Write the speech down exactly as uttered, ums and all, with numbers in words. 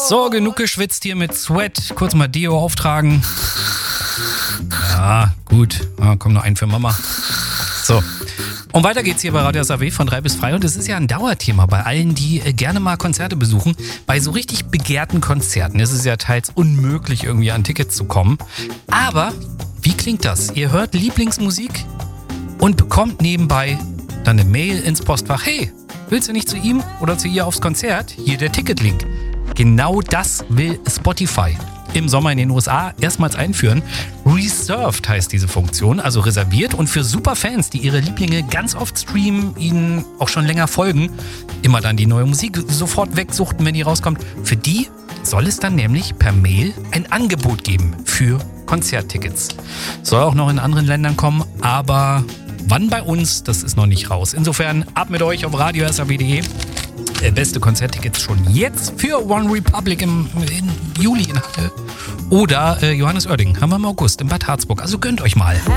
So, genug geschwitzt hier mit Sweat. Kurz mal Deo auftragen. Ja, gut. Ja, komm, noch ein für Mama. So. Und weiter geht's hier bei Radio S A W von drei bis frei. Und es ist ja ein Dauerthema bei allen, die äh, gerne mal Konzerte besuchen. Bei so richtig begehrten Konzerten ist es ja teils unmöglich, irgendwie an Tickets zu kommen. Aber wie klingt das? Ihr hört Lieblingsmusik und bekommt nebenbei dann eine Mail ins Postfach. Hey, willst du nicht zu ihm oder zu ihr aufs Konzert? Hier der Ticketlink. Genau das will Spotify im Sommer in den U S A erstmals einführen. Reserved heißt diese Funktion, also reserviert. Und für Superfans, die ihre Lieblinge ganz oft streamen, ihnen auch schon länger folgen, immer dann die neue Musik sofort wegsuchten, wenn die rauskommt, für die soll es dann nämlich per Mail ein Angebot geben für Konzerttickets. Soll auch noch in anderen Ländern kommen, aber wann bei uns, das ist noch nicht raus. Insofern ab mit euch auf radio s a w punkt de. Äh, beste Konzerttickets schon jetzt für One Republic im, im Juli in Halle. Oder äh, Johannes Oerding haben wir im August in Bad Harzburg. Also gönnt euch mal.